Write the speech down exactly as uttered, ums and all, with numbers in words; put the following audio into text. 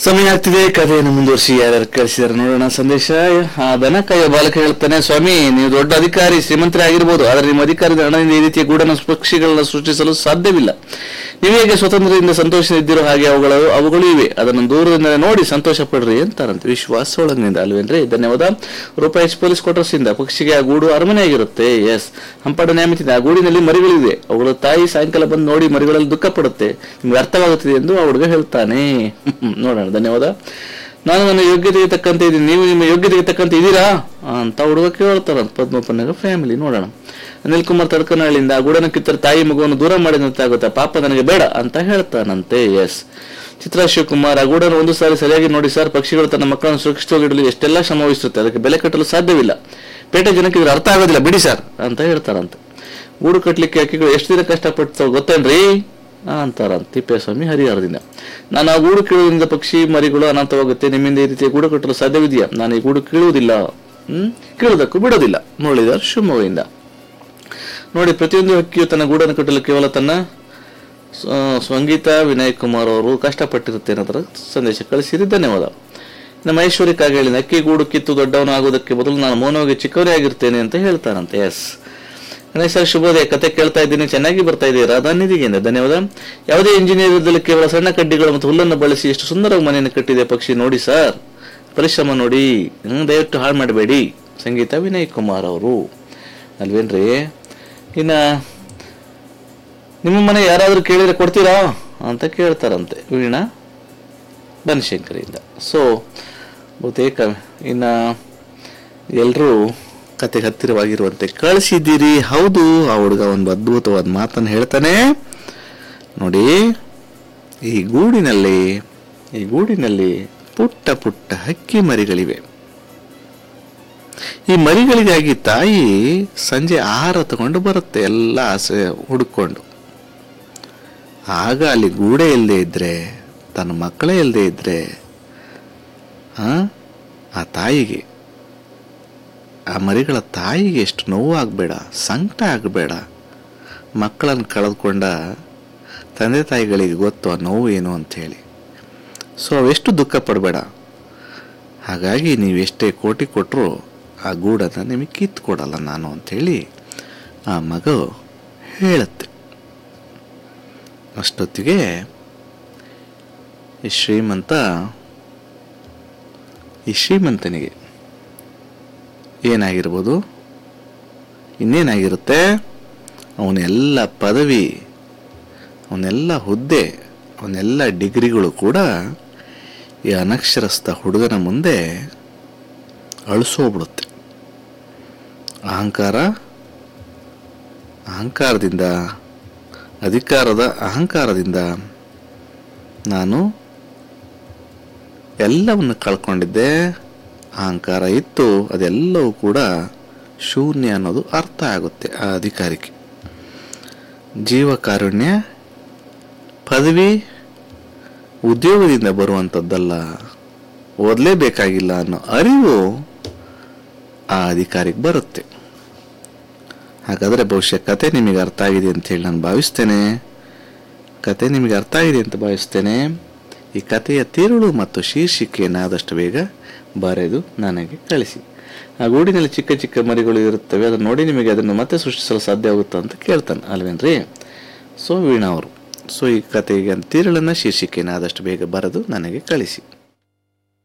ಸಮಯ ಆಗ್ತಿದೆ, ಕಥೆಯನ್ನು ಮುಂದುವರಿಸಿ ಯಾರ್ಯಾರು ಕಳಿಸಿದಾರೆ ನೋಡೋಣ. ಸಂದೇಶ. ಆ ದನ ಕಾಯುವ ಬಾಲಕ ಹೇಳ್ತಾನೆ, ಸ್ವಾಮಿ ನೀವು ದೊಡ್ಡ ಅಧಿಕಾರಿ, ಶ್ರೀಮಂತರೇ ಆಗಿರ್ಬೋದು, ಆದರೆ ನಿಮ್ಮ ಅಧಿಕಾರದ ಹಣದಿಂದ ಈ ರೀತಿಯ ಗೂಢನ ಪಕ್ಷಿಗಳನ್ನ ಸೃಷ್ಟಿಸಲು ಸಾಧ್ಯವಿಲ್ಲ. ನೀವು ಹೇಗೆ ಸ್ವತಂತ್ರದಿಂದ ಸಂತೋಷದಿದ್ದಿರೋ ಹಾಗೆ ಅವುಗಳು ಅವುಗಳು ಇವೆ, ಅದನ್ನು ದೂರದಿಂದ ನೋಡಿ ಸಂತೋಷ ಪಡ್ರಿ ಅಂತಾರಂತೆ. ವಿಶ್ವಾಸ ಒಳಗಿನಿಂದ ಅಲ್ವೇನ್ರಿ? ಧನ್ಯವಾದ. ರೂಪಾಯಿ ಎಚ್ ಪೊಲೀಸ್ ಕ್ವಾರ್ಟರ್ಸ್ ಇಂದ. ಪಕ್ಷಿಗೆ ಆ ಗೂಡು ಅರಮನೆ ಆಗಿರುತ್ತೆ. ಎಸ್. ಹಂಪಾಡ ನ್ಯಾಮಿತಿದೆ. ಆ ಗೂಡಿನಲ್ಲಿ ಮರಿಗಳಿವೆ. ಅವುಗಳ ತಾಯಿ ಸಾಯಂಕಾಲ ಬಂದು ನೋಡಿ ಮರಿಗಳಲ್ಲಿ ದುಃಖ ಪಡುತ್ತೆ. ನಿಮ್ಗೆ ಅರ್ಥವಾಗುತ್ತದೆ ಎಂದು ಆ ಹುಡುಗ ಹೇಳ್ತಾನೆ. ನೋಡೋಣ. ಧನ್ಯವಾದ. ನಾನು ನನ್ನ ಯೋಗ್ಯತೆಗೆ ತಕ್ಕಂತೆ ಇದ್ದೀನಿ, ನೀವು ನಿಮ್ಮ ಯೋಗ್ಯತೆಗೆ ತಕ್ಕಂತೆ ಇದ್ದೀರಾ ಅಂತ ಹುಡುಗ ಕೇಳ್ತಾರ. ಪದ್ಮಪ್ಪನಾಗ ಫ್ಯಾಮಿಲಿ. ನೋಡೋಣ. ಅನಿಲ್ ಕುಮಾರ್ ತಡ್ಕನಹಳ್ಳಿಯಿಂದ. ಆ ಗೂಡನ ಕಿತ್ತರ ತಾಯಿ ಮಗುವನ್ನು ದೂರ ಮಾಡಿದಂತೆ ಆಗುತ್ತೆ, ಪಾಪ ನನಗೆ ಬೇಡ ಅಂತ ಹೇಳ್ತಾನಂತೆ. ಎಸ್. ಚಿತ್ರಾ ಶಿವಕುಮಾರ್. ಆ ಗೂಡನ್ನು ಒಂದು ಸಾರಿ ಸರಿಯಾಗಿ ನೋಡಿ ಸರ್, ಪಕ್ಷಿಗಳು ತನ್ನ ಮಕ್ಕಳನ್ನು ಸುರಕ್ಷಿತವಾಗಿಡಲು ಎಷ್ಟೆಲ್ಲ ಶ್ರಮ ವಹಿಸುತ್ತೆ, ಅದಕ್ಕೆ ಬೆಲೆ ಕಟ್ಟಲು ಸಾಧ್ಯವಿಲ್ಲ. ಪೇಟೆ ಜನಕ್ಕೆ ಇದ್ರ ಅರ್ಥ ಆಗೋದಿಲ್ಲ ಬಿಡಿ ಸರ್ ಅಂತ ಹೇಳ್ತಾರಂತೆ. ಗೂಡು ಕಟ್ಟಲಿಕ್ಕೆ ಹಕ್ಕಿಗಳು ಎಷ್ಟು ದಿನ ಕಷ್ಟಪಡ್ತಾವ ಗೊತ್ತೇನ್ರಿ ಅಂತಾರಂತ. ತಿಪ್ಪೇಸ್ವಾಮಿ ಹರಿಹರದಿಂದ. ನಾನು ಆ ಗೂಡು ಕೀಳುವುದರಿಂದ ಪಕ್ಷಿ ಮರಿಗಳು ಅನಾಥವಾಗುತ್ತೆ, ನಿಮ್ಮಿಂದ ಈ ರೀತಿಯ ಗೂಡು ಕಟ್ಟಲು ಸಾಧ್ಯವಿದೆಯಾ? ನಾನು ಈ ಗೂಡು ಕೀಳುವುದಿಲ್ಲ, ಹ್ಮ್ ಕೀಳುವುದಕ್ಕೂ ಬಿಡೋದಿಲ್ಲ. ಮುರಳೀಧರ್ ಶಿವಮೊಗ್ಗದಿಂದ. ನೋಡಿ, ಪ್ರತಿಯೊಂದು ಹಕ್ಕಿಯು ತನ್ನ ಗೂಡನ್ನು ಕಟ್ಟಲು ಕೇವಲ ತನ್ನ ಸಂಗೀತ ವಿನಯ್ ಕುಮಾರ್ ಅವರು ಕಷ್ಟಪಟ್ಟಿರುತ್ತೆ ಅನ್ನೋದ್ರ ಸಂದೇಶ ಕಳಿಸಿರಿ. ಧನ್ಯವಾದ. ನಮ್ಮ ಮಹೇಶ್ವರಿ ಕಾಗೇಳಿನ. ಅಕ್ಕಿ ಗೂಡು ಕಿತ್ತು ದೊಡ್ಡವನು ಆಗುವುದಕ್ಕೆ ಬದಲು ನಾನು ಮೌನವಾಗಿ ಚಿಕ್ಕವರೇ ಆಗಿರ್ತೇನೆ ಅಂತ ಹೇಳ್ತಾರಂತೆ. ಎಸ್. ಗಣೇಶ ಶುಭೋದಯ. ಕತೆ ಕೇಳ್ತಾ ಇದ್ದೀನಿ, ಚೆನ್ನಾಗಿ ಬರ್ತಾ ಇದೆ. ರಾಧಾ ನಿಧಿಗೆಯಿಂದ. ಧನ್ಯವಾದ. ಯಾವುದೇ ಇಂಜಿನಿಯರ್ ಇದ್ದಲ್ಲಿ ಕೇವಲ ಸಣ್ಣ ಕಡ್ಡಿಗಳು ಮತ್ತು ಹುಲ್ಲನ್ನು ಬಳಸಿ ಎಷ್ಟು ಸುಂದರವಾಗಿ ಮನೆಯನ್ನು ಕಟ್ಟಿದೆ ಪಕ್ಷಿ ನೋಡಿ ಸರ್, ಪರಿಶ್ರಮ ನೋಡಿ, ಹ್ಮ್ ದಯವಿಟ್ಟು ಹಾಳು ಮಾಡಬೇಡಿ. ಸಂಗೀತ ವಿನಯ್ ಕುಮಾರ್ ಅವರು ಅಲ್ವೇನ್ರಿ? ಇನ್ನ ನಿಮ್ಮ ಮನೆ ಯಾರಾದ್ರೂ ಕೇಳಿದ್ರೆ ಕೊಡ್ತೀರಾ ಅಂತ ಕೇಳ್ತಾರಂತೆ. ವೀಣಾ ಬನಶಂಕರಿಯಿಂದ. ಸೊ ಬಹುತೇಕ ಇನ್ನ ಎಲ್ರೂ ಕತೆಗೆ ಹತ್ತಿರವಾಗಿರುವಂತೆ ಕಳಿಸಿದ್ದೀರಿ. ಹೌದು, ಆ ಹುಡುಗ ಒಂದು ಅದ್ಭುತವಾದ ಮಾತನ್ನು ಹೇಳ್ತಾನೆ ನೋಡಿ. ಈ ಗೂಡಿನಲ್ಲಿ ಈ ಗೂಡಿನಲ್ಲಿ ಪುಟ್ಟ ಪುಟ್ಟ ಹಕ್ಕಿ ಮರಿಗಳಿವೆ. ಈ ಮರಿಗಳಿಗಾಗಿ ತಾಯಿ ಸಂಜೆ ಆಹಾರ ತಗೊಂಡು ಬರುತ್ತೆ, ಎಲ್ಲ ಆಸೆ ಹುಡುಕೊಂಡು. ಆಗ ಅಲ್ಲಿ ಗೂಡೆ ಇಲ್ಲದೆ ಇದ್ರೆ, ತನ್ನ ಮಕ್ಕಳೇ ಇಲ್ಲದೆ ಇದ್ರೆ ಆ ತಾಯಿಗೆ, ಆ ಮರಿಗಳ ತಾಯಿಗೆ ಎಷ್ಟು ನೋವು ಆಗಬೇಡ, ಸಂಕಟ ಆಗಬೇಡ. ಮಕ್ಕಳನ್ನು ಕಳೆದುಕೊಂಡ ತಂದೆ ತಾಯಿಗಳಿಗೆ ಗೊತ್ತು ಆ ನೋವು ಏನು ಅಂಥೇಳಿ. ಸೊ ಅವೆಷ್ಟು ದುಃಖ ಪಡಬೇಡ. ಹಾಗಾಗಿ ನೀವೆಷ್ಟೇ ಕೋಟಿ ಕೊಟ್ಟರು ಆ ಗೂಡನ್ನು ನಿಮಗೆ ಕಿತ್ತು ಕೊಡಲ್ಲ ನಾನು ಅಂಥೇಳಿ ಆ ಮಗು ಹೇಳುತ್ತೆ. ಅಷ್ಟೊತ್ತಿಗೆ ಈ ಶ್ರೀಮಂತ ಈ ಶ್ರೀಮಂತನಿಗೆ ಏನಾಗಿರ್ಬೋದು, ಇನ್ನೇನಾಗಿರುತ್ತೆ, ಅವನೆಲ್ಲ ಪದವಿ, ಅವನೆಲ್ಲ ಹುದ್ದೆ, ಅವನೆಲ್ಲ ಡಿಗ್ರಿಗಳು ಕೂಡ ಈ ಅನಕ್ಷರಸ್ಥ ಹುಡುಗನ ಮುಂದೆ ಅಳಿಸೋಗ್ಬಿಡುತ್ತೆ. ಅಹಂಕಾರ ಅಹಂಕಾರದಿಂದ ಅಧಿಕಾರದ ಅಹಂಕಾರದಿಂದ ನಾನು ಎಲ್ಲವನ್ನು ಕಳ್ಕೊಂಡಿದ್ದೆ. ಅಹಂಕಾರ ಇತ್ತು, ಅದೆಲ್ಲವೂ ಕೂಡ ಶೂನ್ಯ ಅನ್ನೋದು ಅರ್ಥ ಆಗುತ್ತೆ ಆ ಅಧಿಕಾರಿಗೆ. ಜೀವಕಾರುಣ್ಯ ಪದವಿ ಉದ್ಯೋಗದಿಂದ ಬರುವಂಥದ್ದಲ್ಲ, ಓದಲೇಬೇಕಾಗಿಲ್ಲ ಅನ್ನೋ ಅರಿವು ಆ ಅಧಿಕಾರಿಗೆ ಬರುತ್ತೆ. ಹಾಗಾದರೆ ಬಹುಶಃ ಕತೆ ನಿಮಗೆ ಅರ್ಥ ಆಗಿದೆ ಅಂತ ಹೇಳಿ ನಾನು ಭಾವಿಸ್ತೇನೆ. ಕತೆ ನಿಮಗೆ ಅರ್ಥ ಆಗಿದೆ ಅಂತ ಭಾವಿಸ್ತೇನೆ. ಈ ಕಥೆಯ ತಿರುಳು ಮತ್ತು ಶೀರ್ಷಿಕೆಯನ್ನು ಆದಷ್ಟು ಬೇಗ ಬರೆದು ನನಗೆ ಕಳಿಸಿ. ಆ ಗೂಡಿನಲ್ಲಿ ಚಿಕ್ಕ ಚಿಕ್ಕ ಮರಿಗಳು ಇರುತ್ತವೆ, ಅದನ್ನು ನೋಡಿ ನಿಮಗೆ ಅದನ್ನು ಮತ್ತೆ ಸೃಷ್ಟಿಸಲು ಸಾಧ್ಯ ಆಗುತ್ತಾ ಅಂತ ಕೇಳ್ತಾನೆ ಅಲ್ವೇನ್ರಿ? ಸೊ ವೀಣಾ ಅವರು. ಸೊ ಈ ಕಥೆಗೆ ತಿರುಳನ್ನು ಶೀರ್ಷಿಕೆಯನ್ನು ಆದಷ್ಟು ಬೇಗ ಬರೆದು ನನಗೆ ಕಳಿಸಿ.